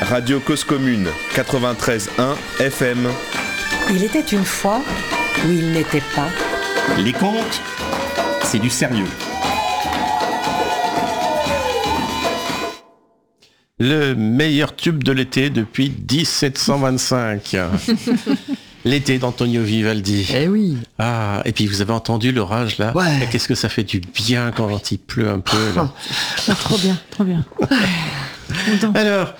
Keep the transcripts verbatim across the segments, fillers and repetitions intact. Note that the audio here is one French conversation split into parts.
Radio Cause Commune, quatre-vingt-treize virgule un F M. Il était une fois où il n'était pas. Les contes, c'est du sérieux. Le meilleur tube de l'été depuis dix-sept cent vingt-cinq. L'été d'Antonio Vivaldi. Eh oui. Ah, et puis vous avez entendu l'orage là. Ouais. Et qu'est-ce que ça fait du bien quand il pleut un peu là. Ah, trop bien, trop bien. Alors,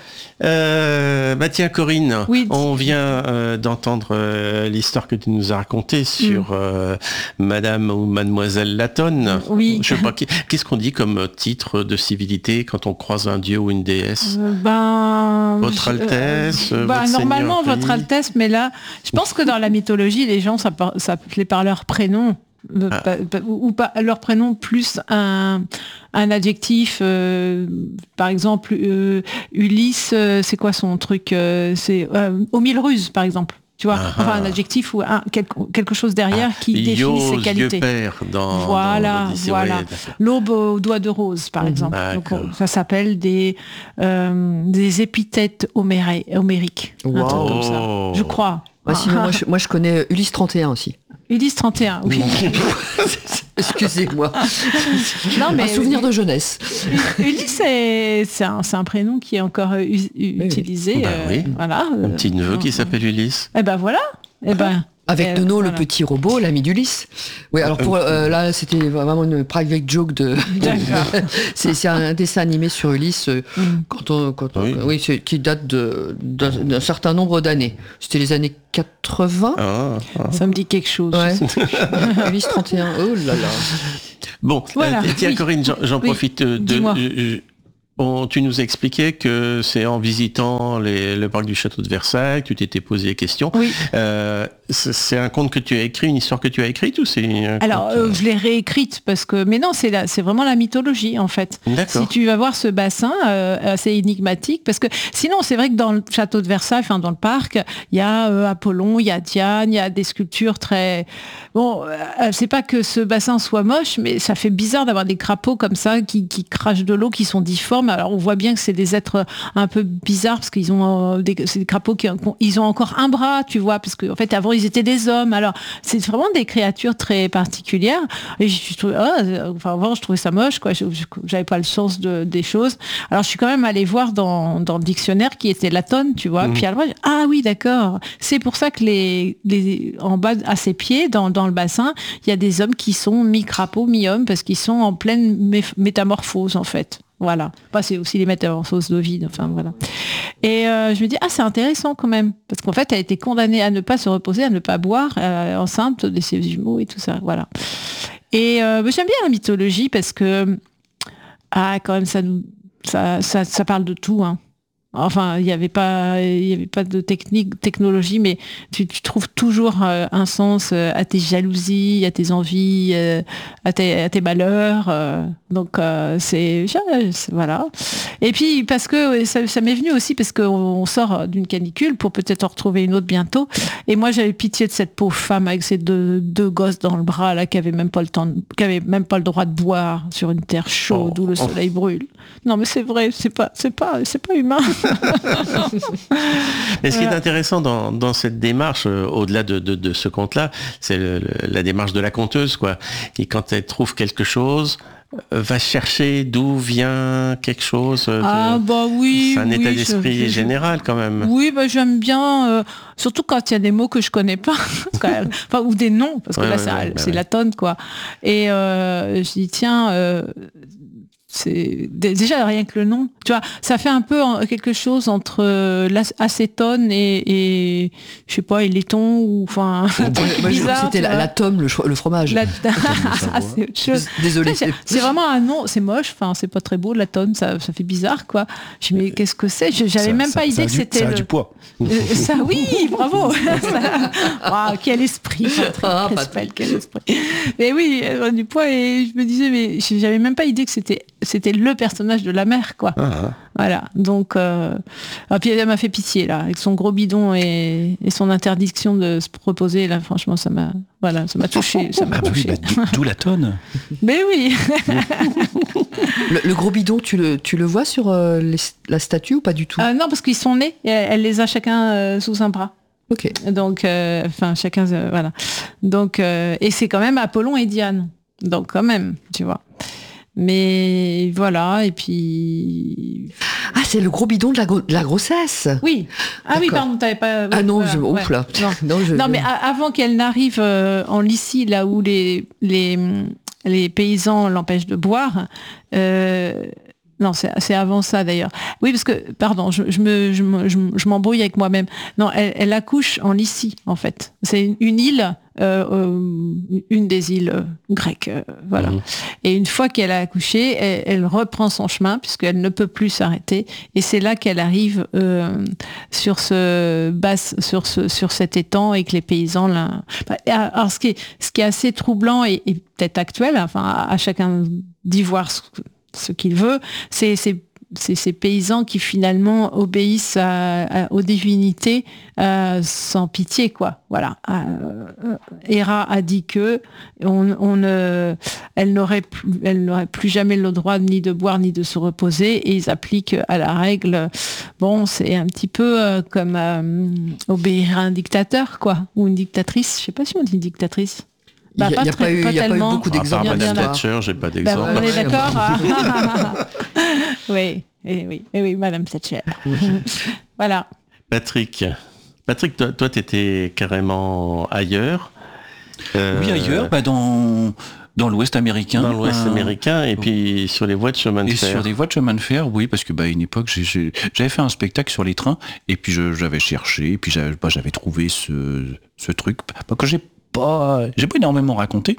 euh, bah tiens Corinne, oui. on vient euh, d'entendre euh, l'histoire que tu nous as racontée sur mm. euh, Madame ou Mademoiselle Latone. Oui. Je sais pas, qu'est-ce qu'on dit comme titre de civilité quand on croise un dieu ou une déesse? euh, Ben. Votre Altesse. Euh, bah, votre normalement, Seigneur, Votre Altesse, mais là, je pense que dans la mythologie, les gens s'appelaient par leur prénom. Ah. Pas, pas, ou pas leur prénom plus un, un adjectif, euh, par exemple euh, Ulysse, euh, c'est quoi son truc, euh, c'est euh, au mille ruses par exemple, tu vois, ah. enfin un adjectif ou un, quelque, quelque chose derrière ah. qui définit ses qualités. Dans, voilà, dans voilà. Ouais, l'aube au doigt de rose par mmh. exemple. Donc, ça s'appelle des euh, des épithètes homéré, homériques, wow. un truc comme ça, je crois. Ouais, sinon, moi, je, moi je connais Ulysse trente et un aussi. Ulysse trente et un, oui. Excusez-moi. Non, mais un souvenir de jeunesse. Ulysse, c'est, c'est, un, c'est un prénom qui est encore u- utilisé. Oui. Bah, euh, oui. Voilà. Un petit neveu qui s'appelle Ulysse. Eh ben voilà. Eh ben. Avec euh, Nono, voilà. le petit robot, l'ami d'Ulysse. Oui, alors pour euh, là, c'était vraiment une private joke de. c'est, c'est un dessin animé sur Ulysse euh, mm. quand on, quand on, oui, oui c'est, qui date de, d'un, d'un certain nombre d'années. C'était les années quatre-vingts. Ah, ah. Ça me dit quelque chose. Ouais. Ulysse trente et un. Oh là là. Bon, voilà, euh, tiens oui. Corinne, j'en, j'en oui. profite de. Dis-moi. Euh, On, tu nous expliquais que c'est en visitant les, le parc du château de Versailles que tu t'étais posé des questions. Oui. Euh, c'est, c'est un conte que tu as écrit, une histoire que tu as écrite ou c'est un Alors, conte... euh, je l'ai réécrite parce que... Mais non, c'est, la, c'est vraiment la mythologie, en fait. D'accord. Si tu vas voir ce bassin, euh, assez énigmatique, parce que sinon, c'est vrai que dans le château de Versailles, enfin dans le parc, il y a euh, Apollon, il y a Diane, il y a des sculptures très... Bon, euh, c'est pas que ce bassin soit moche, mais ça fait bizarre d'avoir des crapauds comme ça qui, qui crachent de l'eau, qui sont difformes. Alors on voit bien que c'est des êtres un peu bizarres parce qu'ils ont euh, des, c'est des crapauds qui ils ont encore un bras, tu vois, parce qu'en en fait avant ils étaient des hommes. Alors c'est vraiment des créatures très particulières. Et je trouvais, oh, enfin avant je trouvais ça moche, quoi. Je, je, j'avais pas le sens de, des choses. Alors je suis quand même allée voir dans, dans le dictionnaire qui était Latone, tu vois. Mmh. Puis alors ah oui d'accord, c'est pour ça que les, les en bas à ses pieds dans, dans le bassin il y a des hommes qui sont mi-crapauds mi-hommes parce qu'ils sont en pleine mé- métamorphose en fait. Voilà. Bah, c'est aussi les métamorphoses d'Ovide, enfin voilà. Et euh, je me dis, ah, c'est intéressant quand même, parce qu'en fait, elle a été condamnée à ne pas se reposer, à ne pas boire, euh, enceinte de ses jumeaux et tout ça, voilà. Et euh, bah, j'aime bien la mythologie parce que, ah, quand même, ça nous, ça, ça, ça parle de tout, hein. Enfin, il n'y avait pas, il y avait pas de technique, technologie, mais tu, tu trouves toujours euh, un sens euh, à tes jalousies, à tes envies, euh, à, tes, à tes malheurs. Euh, donc euh, c'est, c'est voilà. Et puis parce que ça, ça m'est venu aussi parce qu'on on sort d'une canicule pour peut-être en retrouver une autre bientôt. Et moi j'avais pitié de cette pauvre femme avec ses deux, deux gosses dans le bras là qui avait même pas le temps, de, qui avait même pas le droit de boire sur une terre chaude oh, où le soleil oh. brûle. Non mais c'est vrai, c'est pas, c'est pas, c'est pas humain. Mais ce qui est intéressant dans, dans cette démarche, euh, au-delà de, de, de ce conte-là, c'est le, le, la démarche de la conteuse, quoi. Et quand elle trouve quelque chose, euh, va chercher d'où vient quelque chose. Euh, ah de, bah oui. C'est un oui, état d'esprit je, je, général quand même. Oui, bah j'aime bien, euh, surtout quand il y a des mots que je connais pas, quand même. Enfin, ou des noms, parce que ouais, là ouais, c'est, ouais, c'est ouais. la tonne, quoi. Et euh, je dis tiens. Euh, c'est déjà rien que le nom, tu vois, ça fait un peu quelque chose entre l'acétone et, et je sais pas, et laiton ou enfin un truc moi, bizarre. C'était la, la tome, le, le fromage. La... ah, c'est autre chose. Désolé. C'est, c'est vraiment un nom, c'est moche, enfin c'est pas très beau, la tonne, ça, ça fait bizarre quoi. Je dis mais qu'est-ce que c'est? J'avais ça, même pas ça, idée ça que du, c'était. Ça le... a du poids. Euh, ça oui, bravo. Wow, quel esprit, ah, Patrick, quel esprit. Mais oui, du poids et je me disais mais j'avais même pas idée que c'était c'était le personnage de la mère, quoi. Ah. Hein. Voilà, donc... Euh... Ah, puis elle m'a fait pitié, là, avec son gros bidon et, et son interdiction de se proposer, là, franchement, ça m'a... Voilà, ça m'a touché, ça m'a Ah touché. oui, bah, d'où la tonne. Mais oui. Le, le gros bidon, tu le, tu le vois sur euh, les, la statue ou pas du tout? euh, Non, parce qu'ils sont nés, et elle, elle les a chacun euh, sous un bras. Ok. Donc, euh, enfin, chacun, euh, voilà. Donc, euh, et c'est quand même Apollon et Diane. Donc, quand même, tu vois. Mais voilà, et puis... Ah, c'est le gros bidon de la, gro- de la grossesse. Oui. Ah oui, D'accord. pardon, t'avais pas... Ah non, voilà, je, ouais. ouf là. Non. Non, je- Non, mais a- avant qu'elle n'arrive euh, en Lycie, là où les, les, les paysans l'empêchent de boire, euh, non, c'est, c'est avant ça d'ailleurs. Oui, parce que, pardon, je, je, me, je, me, je, me- je m'embrouille avec moi-même. Non, elle, elle accouche en Lycie, en fait. C'est une, une île, euh, euh, une des îles euh, grecques, euh, voilà. Mhm. Et une fois qu'elle a accouché, elle, elle reprend son chemin, puisqu'elle ne peut plus s'arrêter. Et c'est là qu'elle arrive euh, sur ce basse, sur ce, sur cet étang, et que les paysans là. Alors, ce qui est, ce qui est assez troublant et, et peut-être actuel, enfin, à, à chacun d'y voir ce, ce qu'il veut, c'est, c'est c'est ces paysans qui finalement obéissent à, à, aux divinités euh, sans pitié, quoi. Voilà. Euh, Héra a dit que on, on ne, elle n'aurait plus, elle n'aurait plus jamais le droit ni de boire ni de se reposer, et ils appliquent à la règle. Bon, c'est un petit peu euh, comme euh, obéir à un dictateur, quoi, ou une dictatrice. Je sais pas si on dit dictatrice. Il n'y Bah, a, pas y a très- pas eu, pas y a pas eu tellement. beaucoup À part d'exemples. Bien, Madame bien. Thatcher, j'ai pas Bah, d'exemple. on est Ouais, d'accord. Ah. Oui, et oui, et oui, Madame Thatcher. Voilà. Patrick, Patrick, toi, toi, t'étais carrément ailleurs. Euh, Oui, ailleurs, bah, dans, dans l'Ouest américain. Dans l'Ouest euh, américain, et puis sur les voies de chemin de Et fer. sur des voies de chemin de fer, oui, parce que bah, à une époque, j'ai, j'ai- j'avais fait un spectacle sur les trains, et puis je, j'avais cherché, et puis j'avais, bah, j'avais trouvé ce, ce truc bah, que j'ai pas, j'ai pas énormément raconté,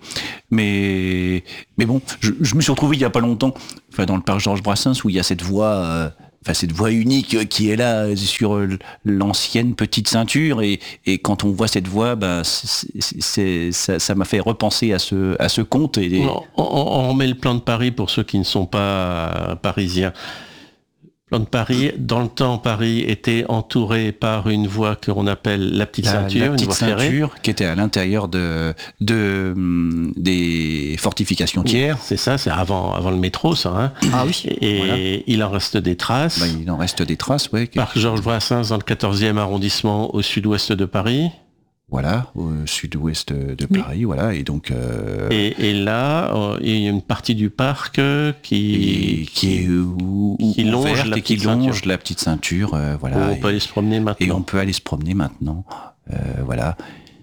mais, mais bon, je, je me suis retrouvé il y a pas longtemps, enfin, dans le parc Georges Brassens, où il y a cette voie, euh, enfin, cette voie unique euh, qui est là euh, sur euh, l'ancienne petite ceinture, et, et quand on voit cette voie, bah, c'est, c'est- c'est- ça, ça m'a fait repenser à ce, à ce conte. Et, On, on- on remet le plan de Paris pour ceux qui ne sont pas parisiens. Le plan de Paris, dans le temps, Paris était entouré par une voie qu'on appelle la petite La, ceinture, la une petite voie ferrée. ceinture qui était à l'intérieur de, de hum, des fortifications tiers. C'est ça, c'est avant, avant le métro, ça. Hein. Ah oui. Et Voilà. il en reste des traces. Bah, il en reste des traces, ouais. qui- Parc Georges Brassens dans le quatorzième arrondissement au sud-ouest de Paris. Voilà, au sud-ouest de Oui. Paris, voilà. Et donc, euh, Et, et là, euh, il y a une partie du parc euh, et qui, qui est ou- ou- qui longe ouverte la et qui petite longe ceinture. la petite ceinture, euh, où voilà. on Et- peut aller se promener Et maintenant. on peut aller se promener maintenant, euh, voilà.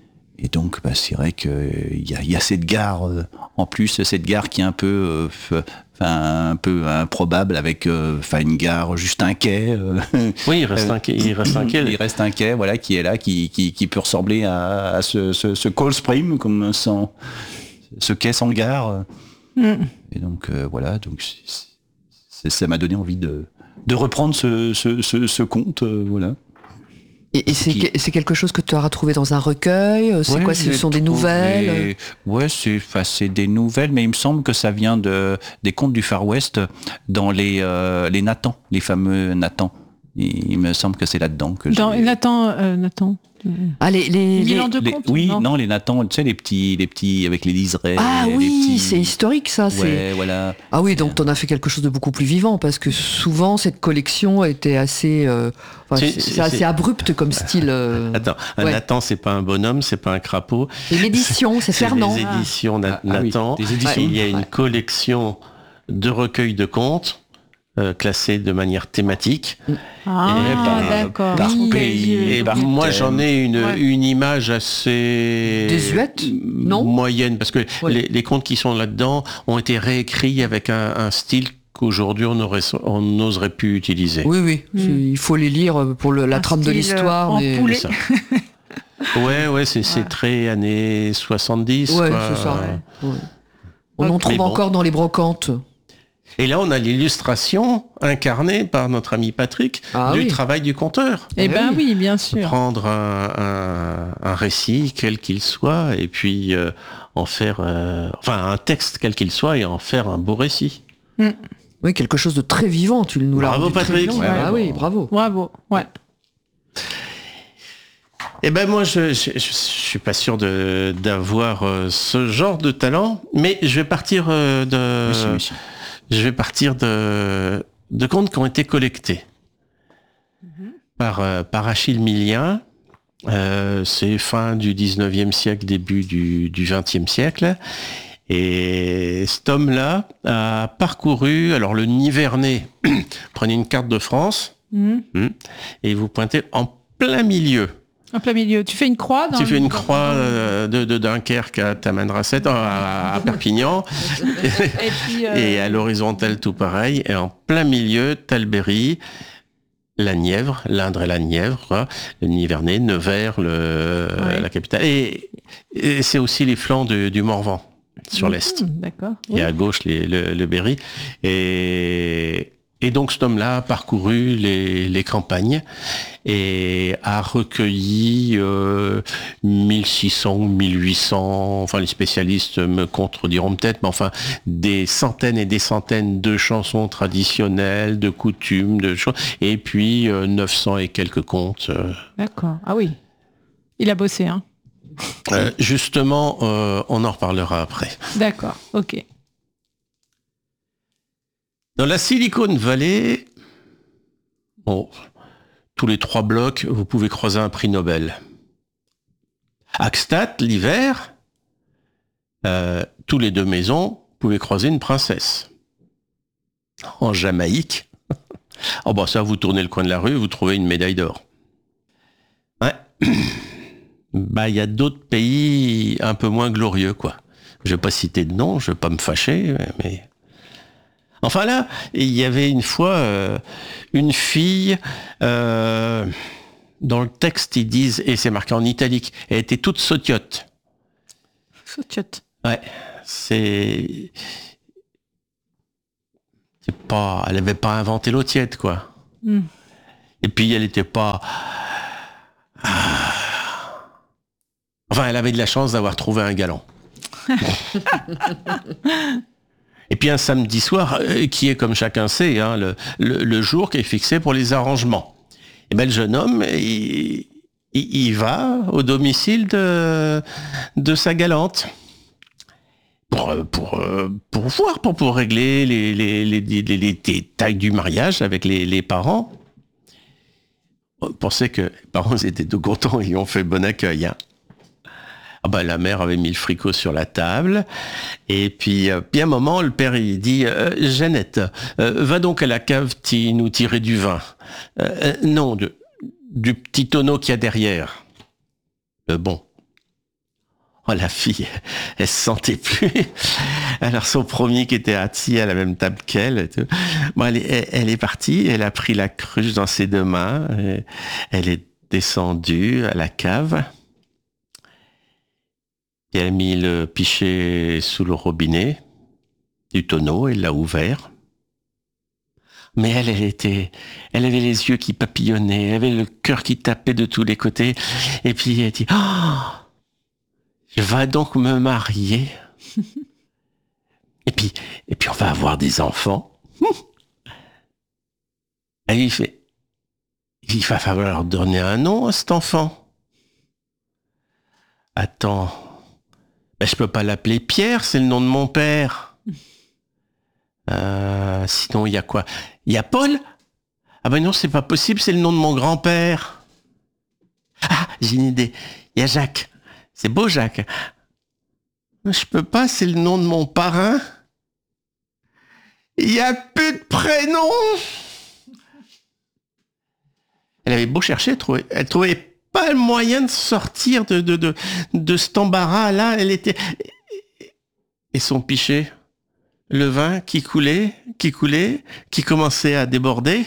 Et donc, bah, c'est vrai qu'il y a, y a cette gare, euh, en plus, cette gare qui est un peu, euh, f- enfin, un peu improbable, avec, euh, enfin, une gare, juste un quai. euh, Oui, il reste un quai. Il reste un quai. il reste un quai, voilà, qui est là, qui, qui, qui peut ressembler à, à ce, ce, ce Cold Spring, comme sans, ce quai sans gare. Mm. Et donc, euh, voilà, donc c'est- c'est- ça m'a donné envie de, de reprendre ce, ce, ce, ce conte, euh, voilà. Et, et c'est, Qui- que- c'est quelque chose que tu as retrouvé dans un recueil? C'est Ouais, quoi? Ce j'ai sont des trouvé- nouvelles? Ouais, c'est, enfin, c'est des nouvelles, mais il me semble que ça vient de, des contes du Far West dans les, euh, les Nathan, les fameux Nathan. Il, il me semble que c'est là-dedans que Dans, j'ai... Nathan, euh, Nathan. Ah, les, les, Mille les- ans de Les- conte, oui, non non, les Nathan, tu sais, les petits, les petits avec les liserés. Ah les oui, petits- c'est historique ça. C'est... Ouais, voilà. Ah oui, donc t'en as fait quelque chose de beaucoup plus vivant, parce que souvent cette collection était assez, euh, enfin, C'est- c'est, c'est- c'est assez c'est- abrupt comme style. euh, Attends, un Ouais. Nathan, c'est pas un bonhomme, c'est pas un crapaud. Et l'édition, c'est C'est Fernand. les éditions Na- Ah, ah oui, Nathan. des éditions. Il y a une Ouais. collection de recueils de contes euh, classés de manière thématique. Ah, Et par- d'accord. par Oui, pays, oui, Et oui. ben, moi, j'en ai une, Ouais. une image assez Désuète, non moyenne, parce que Ouais. les, les contes qui sont là-dedans ont été réécrits avec un, un style qu'aujourd'hui on aurait, on n'oserait plus utiliser. Oui, oui. Mm. c'est- Il faut les lire pour le- la Un trame de style, l'histoire. euh, en mais- poulet. C'est ça. Ouais, ouais, c'est, c'est Ouais. très années soixante-dix. Ouais, quoi. c'est ça. Ouais. Ouais. On en Mais trouve bon. encore dans les brocantes. Et là, on a l'illustration incarnée par notre ami Patrick Ah du oui. travail du conteur. Eh Eh ben oui. oui, bien sûr. Prendre un, un- un récit, quel qu'il soit, et puis euh, en faire, euh, enfin un texte quel qu'il soit, et en faire un beau récit. Mm. Oui, quelque chose de très vivant, tu nous l'as Bravo, rendu très Patrick. vivant. Ouais, Ah ouais, oui, bon. bravo. Bravo, ouais. Eh ben moi, je, je, je suis pas sûr de, d'avoir euh, ce genre de talent, mais je vais partir euh, de, Merci, merci. je vais partir de, de contes qui ont été collectés mm-hmm. par euh, par Achille Millien. Euh, c'est fin du dix-neuvième siècle, début du, du vingtième siècle. Et cet homme-là a parcouru, alors le Nivernais, prenez une carte de France, Mmh. et vous pointez en plein milieu. En plein milieu. Tu fais une croix dans Tu le... fais une croix euh, de, de Dunkerque à Tamanrasset, à, à Perpignan, et, puis, euh... et à l'horizontale tout pareil, et en plein milieu, Talberry, la Nièvre, l'Indre et la Nièvre, quoi, le Nivernais, Nevers, le, ouais. la capitale, et, et c'est aussi les flancs de, du Morvan, sur mmh, l'est. D'accord. Et oui. À gauche, les, le, le Berry. Et... Et donc cet homme-là a parcouru les, les campagnes et a recueilli euh, mille six cents ou mille huit cents, enfin les spécialistes me contrediront peut-être, mais enfin des centaines et des centaines de chansons traditionnelles, de coutumes, de choses, et puis euh, neuf cents et quelques contes. Euh. D'accord, ah oui. Il a bossé, hein. Euh, justement, euh, on en reparlera après. D'accord, ok. Dans la Silicon Valley, bon, tous les trois blocs, vous pouvez croiser un prix Nobel. Axtat, l'hiver, euh, tous les deux maisons, vous pouvez croiser une princesse. En Jamaïque, oh bah ça, vous tournez le coin de la rue, vous trouvez une médaille d'or. Ouais. Bah, il y a d'autres pays un peu moins glorieux, quoi. Je vais pas citer de nom, je vais pas me fâcher, mais... Enfin là, il y avait une fois euh, une fille, euh, dans le texte ils disent, et c'est marqué en italique, elle était toute sautiote. Sautiote. Ouais, c'est... c'est pas... Elle avait pas inventé l'eau tiède, quoi. Mm. Et puis elle était pas... Enfin, elle avait de la chance d'avoir trouvé un galant. Et puis un samedi soir, euh, qui est comme chacun sait, hein, le, le, le jour qui est fixé pour les arrangements. Et ben le jeune homme, il, il, il va au domicile de, de sa galante pour, pour, pour voir, pour, pour régler les, les, les, les, les, les détails du mariage avec les, les parents. On pensait que les parents étaient tout contents, ils ont fait bon accueil, hein. Ah bah, la mère avait mis le fricot sur la table, et puis, euh, puis à un moment, le père il dit euh, « Jeannette, euh, va donc à la cave t- nous tirer du vin. Euh, » Non, de, du petit tonneau qu'il y a derrière. Euh, bon. Oh, la fille, elle se sentait plus. Alors son premier qui était assis à la même table qu'elle, et tout. Bon, elle, est, elle est partie, elle a pris la cruche dans ses deux mains, elle est descendue à la cave. Et elle a mis le pichet sous le robinet du tonneau, elle l'a ouvert. Mais elle, elle était, elle avait les yeux qui papillonnaient, elle avait le cœur qui tapait de tous les côtés. Et puis elle dit, oh, je vais donc me marier. et puis, et puis on va avoir des enfants. Et il fait, il va falloir donner un nom à cet enfant. Attends. Ben, je peux pas l'appeler Pierre, c'est le nom de mon père. Euh, sinon, il y a quoi? Il y a Paul? Ah ben non, c'est pas possible, c'est le nom de mon grand-père. Ah, j'ai une idée. Il y a Jacques. C'est beau, Jacques. Je peux pas, c'est le nom de mon parrain. Il y a plus de prénom. Elle avait beau chercher, elle trouvait, elle trouvait pas le moyen de sortir de, de, de, de cet embarras-là. Elle était... Et son pichet, le vin qui coulait, qui coulait, qui commençait à déborder.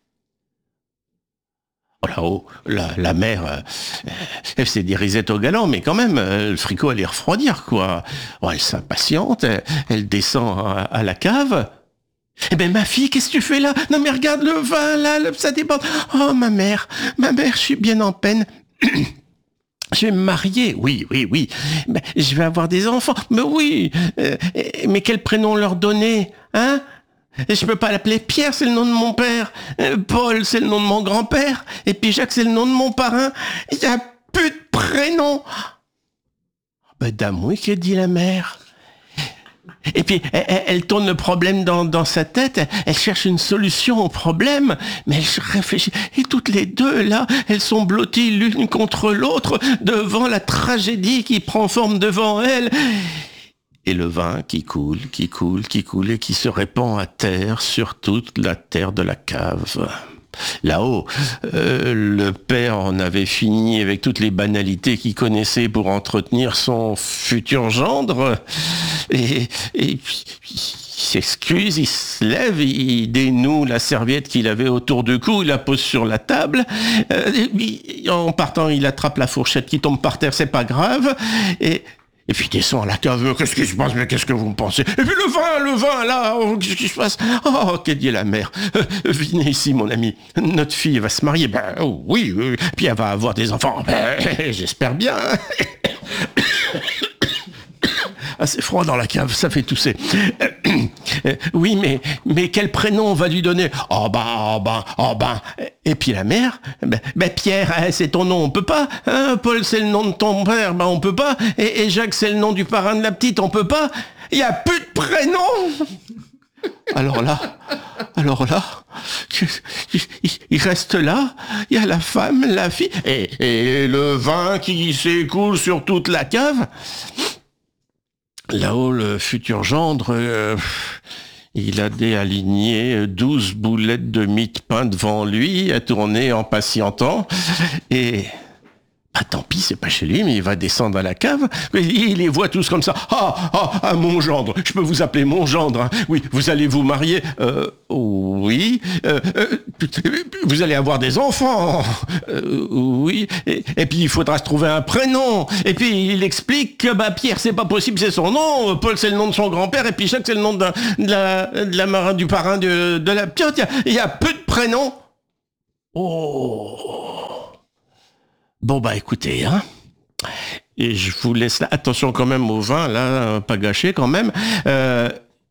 Oh là-haut, la, la mère, euh, elle s'est des risettes au galant, mais quand même, euh, le fricot allait refroidir, quoi. Oh, elle s'impatiente, elle, elle descend à, à la cave. Eh ben, ma fille, qu'est-ce que tu fais là? Non, mais regarde le vin, là, le, ça déborde. Oh, ma mère, ma mère, je suis bien en peine. Je vais me marier. Oui, oui, oui. Mais je vais avoir des enfants. Mais oui. Euh, mais quel prénom leur donner, hein? Et je peux pas l'appeler Pierre, c'est le nom de mon père. Euh, Paul, c'est le nom de mon grand-père. Et puis Jacques, c'est le nom de mon parrain. Il y a plus de prénom. Ben, dame, oui, qu'a dit la mère. Et puis, elle, elle tourne le problème dans, dans sa tête, elle, elle cherche une solution au problème, mais elle réfléchit. Et toutes les deux, là, elles sont blotties l'une contre l'autre devant la tragédie qui prend forme devant elles. Et le vin qui coule, qui coule, qui coule et qui se répand à terre sur toute la terre de la cave. Là-haut, euh, le père en avait fini avec toutes les banalités qu'il connaissait pour entretenir son futur gendre. Et, et puis, il s'excuse, il se lève, il dénoue la serviette qu'il avait autour du cou, il la pose sur la table. Euh, et puis, en partant, il attrape la fourchette qui tombe par terre, c'est pas grave. Et... Et puis descend à la cave, qu'est-ce qui se passe, mais qu'est-ce que vous me pensez? Et puis le vin, le vin, là, oh, qu'est-ce qui se passe? Oh, qu'a dit la mère? euh, Venez ici, mon ami, notre fille va se marier, ben oh, oui, oui, puis elle va avoir des enfants, ben, j'espère bien. Ah, c'est froid dans la cave, ça fait tousser. Euh, oui, mais, mais quel prénom on va lui donner? Oh ben, oh ben, oh ben. Et puis la mère, ben, ben Pierre, c'est ton nom, on peut pas. Hein, Paul, c'est le nom de ton père, ben on peut pas. Et, et Jacques, c'est le nom du parrain de la petite, on peut pas. Il y a plus de prénom. Alors là, alors là, il, il, il reste là, il y a la femme, la fille, et, et le vin qui s'écoule sur toute la cave. Là-haut, le futur gendre, euh, il a déaligné douze boulettes de mie de pain devant lui, à tourner en patientant, et... Ah, tant pis, c'est pas chez lui, mais il va descendre à la cave. Il les voit tous comme ça. Ah, ah, ah, mon gendre. Je peux vous appeler mon gendre. Hein. Oui, vous allez vous marier. Euh, oui. Euh, euh, vous allez avoir des enfants. Euh, oui. Et, et puis, il faudra se trouver un prénom. Et puis, il explique que, bah, Pierre, c'est pas possible, c'est son nom. Paul, c'est le nom de son grand-père. Et puis, Jacques, c'est le nom de, de la, de la marin, du parrain de, de la petite. Il y a peu de prénoms. Oh. Bon, bah écoutez, hein, et je vous laisse là. Attention quand même au vin, là, pas gâché quand même. Euh,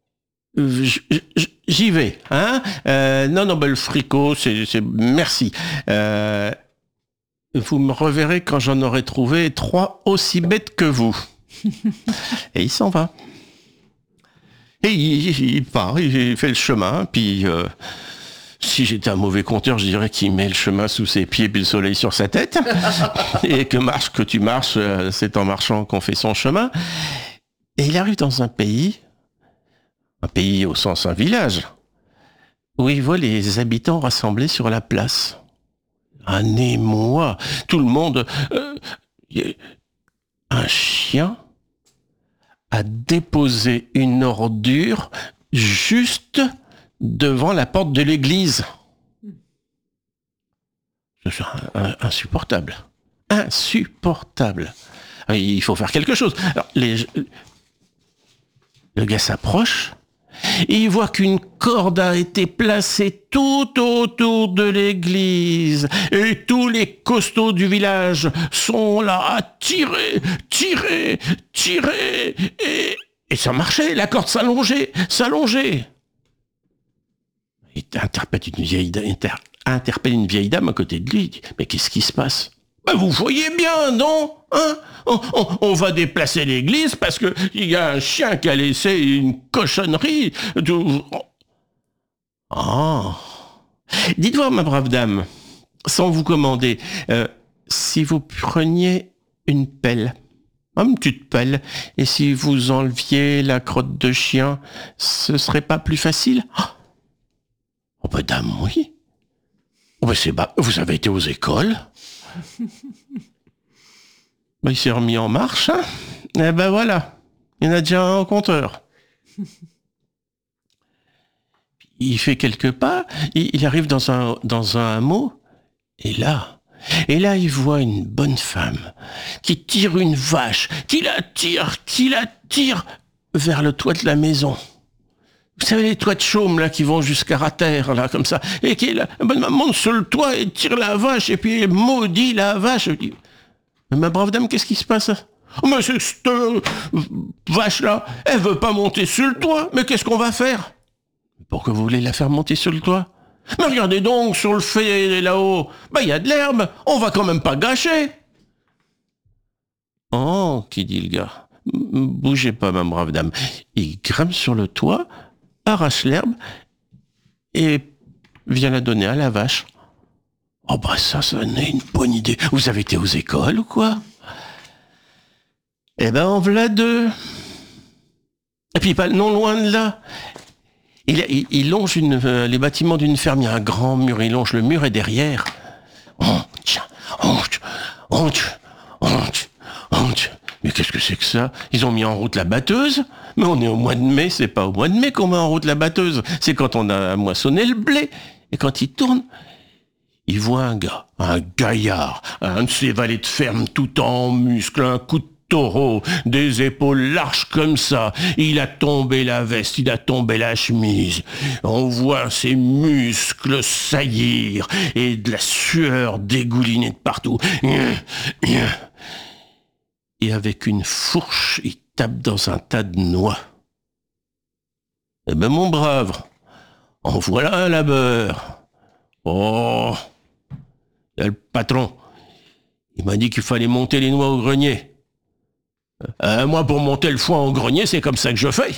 j'y vais, hein. Euh, non, non, bah le fricot, c'est... c'est merci. Euh, vous me reverrez quand j'en aurai trouvé trois aussi bêtes que vous. Et il s'en va. Et il, il part, il fait le chemin, puis... Euh, si j'étais un mauvais conteur, je dirais qu'il met le chemin sous ses pieds puis le soleil sur sa tête. Et que marche, que tu marches, c'est en marchant qu'on fait son chemin. Et il arrive dans un pays, un pays au sens un village, où il voit les habitants rassemblés sur la place. Un émoi, tout le monde... Euh, un chien a déposé une ordure juste... devant la porte de l'église. C'est insupportable. Insupportable. Il faut faire quelque chose. Alors, les... Le gars s'approche et il voit qu'une corde a été placée tout autour de l'église. Et tous les costauds du village sont là à tirer, tirer, tirer. Et, et ça marchait, la corde s'allongeait, s'allongeait. Il interpelle une vieille dame, inter, interpelle une vieille dame à côté de lui. Il dit, mais qu'est-ce qui se passe? Ben vous voyez bien, non? Hein, on, on, on va déplacer l'église parce que il y a un chien qui a laissé une cochonnerie. Ah. Dites-moi, ma brave dame, sans vous commander, euh, si vous preniez une pelle, une petite pelle, et si vous enleviez la crotte de chien, ce serait pas plus facile? Ah. Oh ben dame, oui. Oh ben c'est bah, vous avez été aux écoles. Ben il s'est remis en marche. Hein. Et ben voilà, il y en a déjà un au compteur. Il fait quelques pas, il, il arrive dans un dans un hameau, et là, et là il voit une bonne femme qui tire une vache, qui la tire, qui la tire vers le toit de la maison. Vous savez, les toits de chaume, là, qui vont jusqu'à la terre, là, comme ça, et qui, là, monte sur le toit et tire la vache, et puis maudit la vache. Je dis, mais ma brave dame, qu'est-ce qui se passe? Oh, mais c'est cette euh, vache-là, elle veut pas monter sur le toit, mais qu'est-ce qu'on va faire? Pourquoi vous voulez la faire monter sur le toit? Mais regardez donc, sur le fait là-haut, bah il y a de l'herbe, on va quand même pas gâcher. Oh, qui dit le gars, bougez pas, ma brave dame. Il grimpe sur le toit, arrache l'herbe et vient la donner à la vache. Oh bah ça, ça n'est une bonne idée. Vous avez été aux écoles ou quoi? Eh ben, en voilà deux. Et puis, pas non loin de là. Il, il, il longe une, euh, les bâtiments d'une ferme, il y a un grand mur, il longe le mur et derrière. Oh, tiens, oh, oh, oh, oh, mais qu'est-ce que c'est que ça? Ils ont mis en route la batteuse? Mais on est au mois de mai, c'est pas au mois de mai qu'on met en route la batteuse, c'est quand on a moissonné le blé. Et quand il tourne, il voit un gars, un gaillard, un de ces valets de ferme tout en muscles, un coup de taureau, des épaules larges comme ça. Il a tombé la veste, il a tombé la chemise. On voit ses muscles saillir et de la sueur dégouliner de partout. Et avec une fourche, il tape dans un tas de noix. Eh ben mon brave, en voilà un labeur. Oh, il y a le patron. Il m'a dit qu'il fallait monter les noix au grenier. Euh, moi, pour monter le foin au grenier, c'est comme ça que je fais.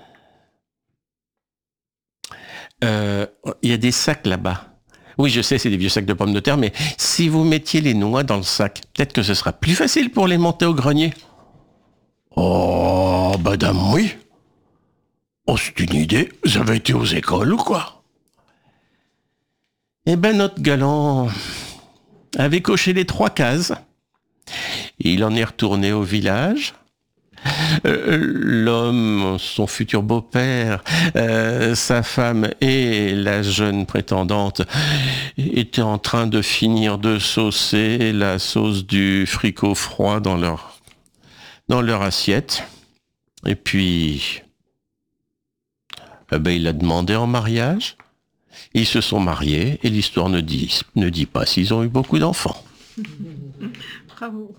Euh, il y a des sacs là-bas. Oui, je sais, c'est des vieux sacs de pommes de terre, mais si vous mettiez les noix dans le sac, peut-être que ce sera plus facile pour les monter au grenier. Oh, madame, oui. Oh, c'est une idée. Vous avez été aux écoles ou quoi? Eh ben, notre galant avait coché les trois cases. Il en est retourné au village. Euh, l'homme, son futur beau-père, euh, sa femme et la jeune prétendante étaient en train de finir de saucer la sauce du fricot froid dans leur, dans leur assiette. Et puis, eh ben, il a demandé en mariage. Ils se sont mariés et l'histoire ne dit, ne dit pas s'ils ont eu beaucoup d'enfants. Bravo.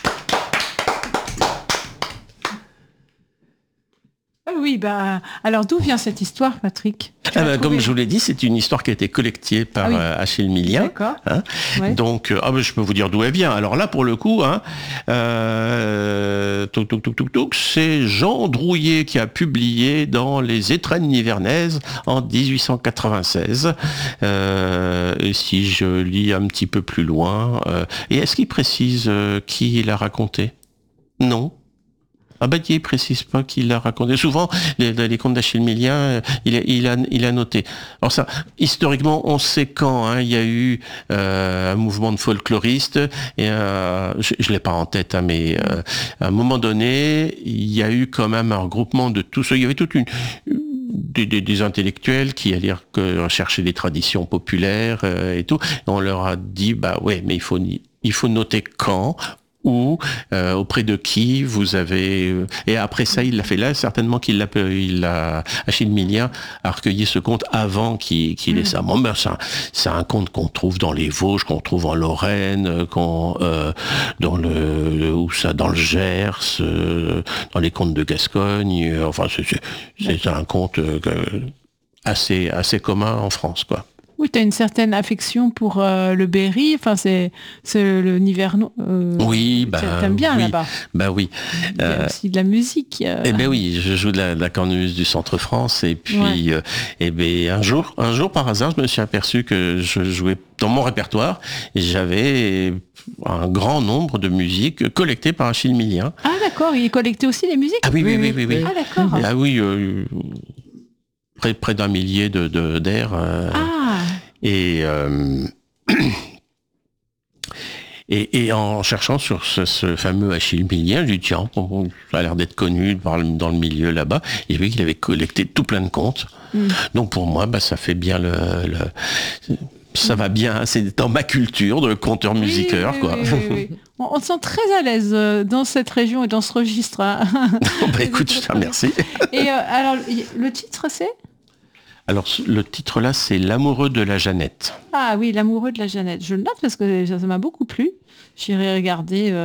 Ah oui, bah, alors d'où vient cette histoire, Patrick? Ah bah, comme je vous l'ai dit, c'est une histoire qui a été collectée par ah oui. euh, Achille Millien. D'accord. Hein, ouais. Donc, euh, ah bah, je peux vous dire d'où elle vient. Alors là, pour le coup, hein, euh, touk, touk, touk, touk, touk, c'est Jean Drouillet qui a publié dans Les Étrennes nivernaises en dix-huit cent quatre-vingt-seize. Euh, et si je lis un petit peu plus loin, euh, et est-ce qu'il précise euh, qui il a raconté? Non. Ah bah il précise pas qu'il l'a raconté. Souvent, les, les contes d'Achille Millien, il, il, a, il a noté. Alors ça, historiquement, on sait quand hein, il y a eu euh, un mouvement de folkloristes, et euh, je, je l'ai pas en tête, hein, mais euh, à un moment donné, il y a eu quand même un regroupement de tout ça. Il y avait toute une... Des, des, des intellectuels qui allaient chercher des traditions populaires euh, et tout. Et on leur a dit, bah ouais, mais il faut, il faut noter quand, ou euh, auprès de qui vous avez... Et après ça, il l'a fait là, certainement qu'il l'a... Il a, Achille Millien a recueilli ce conte avant qu'il, qu'il ait ça. Bon, ben, c'est, un, c'est un conte qu'on trouve dans les Vosges, qu'on trouve en Lorraine, qu'on, euh, dans le... Où ça, dans le Gers, euh, dans les contes de Gascogne. Enfin, c'est, c'est, c'est un conte euh, assez, assez commun en France, quoi. Oui, tu as une certaine affection pour euh, le Berry, enfin c'est, c'est le Niverno. Euh, oui, bah t'aimes bien oui, là-bas. Bah oui. Il y a euh, aussi de la musique. Euh... Eh ben oui, je joue de la, de la cornemuse du Centre France et puis ouais. euh, eh ben un jour, un jour par hasard, je me suis aperçu que je jouais dans mon répertoire et j'avais un grand nombre de musiques collectées par Achille Millien. Ah d'accord, il collectait aussi les musiques. Ah oui, oui, oui, oui, oui. oui. Ah d'accord. Ah oui. Euh, Près, près d'un millier de, de, d'air. Euh, ah. Et, euh, et, et en cherchant sur ce, ce fameux Achille Millien, j'ai dit tiens, bon, ça a l'air d'être connu dans le, dans le milieu là-bas. Et j'ai vu qu'il avait collecté tout plein de contes. Mm. Donc pour moi, bah, ça fait bien le... le ça va bien, c'est dans ma culture de conteur-musiqueur, oui, quoi. Oui, oui, oui. On, on se sent très à l'aise dans cette région et dans ce registre. Hein. Bah écoute, je te remercie. Et euh, alors, le titre, c'est ? Alors, le titre là, c'est L'amoureux de la Jeannette. Ah oui, L'amoureux de la Jeannette. Je le note parce que ça, ça m'a beaucoup plu. J'irai regarder euh,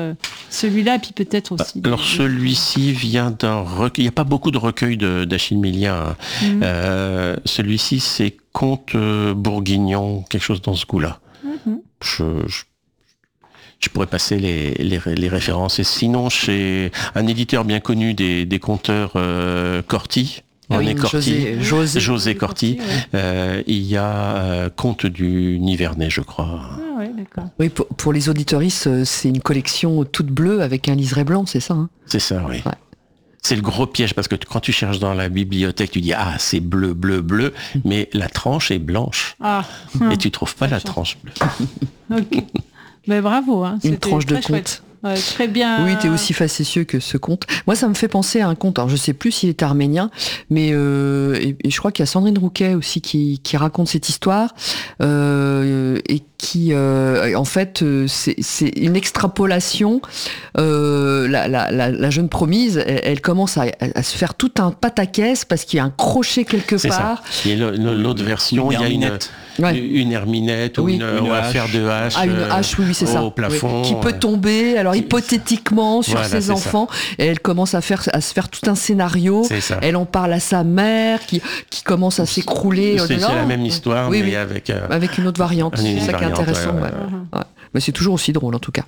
Celui-là, puis peut-être aussi. Alors celui-ci vient d'un recueil. Il n'y a pas beaucoup de recueils de, d'Achille Millien. Hein. Mmh. Euh, celui-ci, c'est Conte euh, bourguignon, quelque chose dans ce goût-là. Mmh. Je, je, je pourrais passer les, les, les références. Et sinon, chez un éditeur bien connu des, des conteurs, euh, Corti. Ah oui, Corti, José, José. José Corti. Corti, ouais. euh, il y a euh, Conte du Nivernais, je crois. Ah ouais, d'accord. Oui, pour, pour les auditoristes, c'est une collection toute bleue avec un liseré blanc, c'est ça hein? C'est ça, oui. Ouais. C'est le gros piège, parce que quand tu cherches dans la bibliothèque, tu dis « Ah, c'est bleu, bleu, bleu », mais la tranche est blanche. Ah. Et tu trouves pas la tranche bleue. Ok. Mais bravo. Hein. Une tranche de conte. Chouette. Ouais, très bien. Oui, t'es aussi facétieux que ce conte. Moi, ça me fait penser à un conte. Alors, je sais plus s'il est arménien, mais euh, et, et je crois qu'il y a Sandrine Rouquet aussi qui, qui raconte cette histoire euh, et qui, euh, en fait, c'est, c'est une extrapolation. Euh, la, la, la, la jeune promise, elle, elle commence à, à se faire tout un pataquès parce qu'il y a un crochet quelque c'est part. Ça. Et l'autre version, il y a une, ouais. une herminette oui. ou une, une affaire de hache. Ah, une hache, oui, oui c'est au ça. Au plafond. Oui. Qui peut tomber, alors hypothétiquement, sur voilà, ses enfants. Et elle commence à, faire, à se faire tout un scénario. Elle en parle à sa mère qui, qui commence à s'écrouler. C'est, c'est la même histoire, oui, mais oui. Avec, euh, avec une autre variante. C'est ça qui est intéressant. Ouais, ouais. Ouais. Ouais. Mais c'est toujours aussi drôle, en tout cas.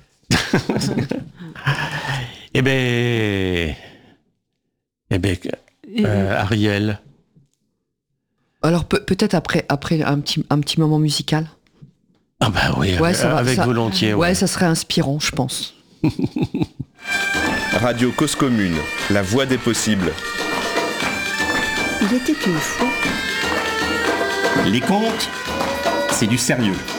Eh ben... Eh ben... Euh, Ariel. Alors pe- peut-être après, après un, petit, un petit moment musical. Ah bah oui, ouais, avec, ça va, avec ça, volontiers. Ouais. ouais, ça serait inspirant, je pense. Radio Cause Commune, la voix des possibles. Il était une fois. Les contes, c'est du sérieux.